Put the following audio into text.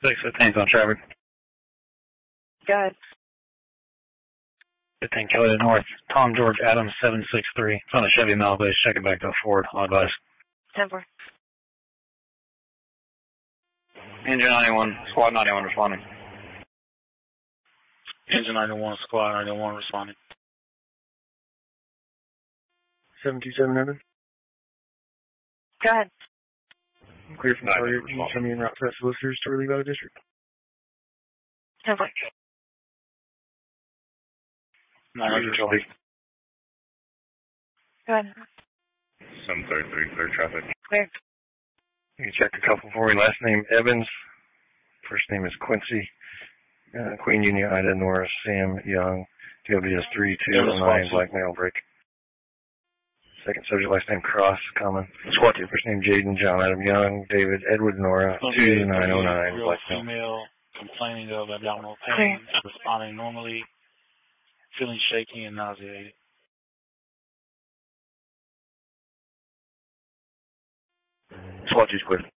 615's on traffic. Go ahead. 15 Kelly to North. Tom George Adams 763. It's on a Chevy Malibu. Check it back to Ford. I'll advise. 10-4. Engine 91. Squad 91 responding. Engine 91, Squad 91 responding. 727 Evan. Go ahead. Clear from target. Can you show me en route to solicitors to relieve out of district? 10-4. 900 Go ahead. 733, clear traffic. Clear. You can check a couple for me. Last name Evans. First name is Quincy. Queen Union, Ida Norris, Sam Young. DWS 3209, black male break. Second subject, last name Cross, common. Squad 2. First name Jaden, John Adam Young, David Edward Nora, 2909, black male. Female complaining of abdominal pain, responding normally, feeling shaky and nauseated. Squad 2's clear.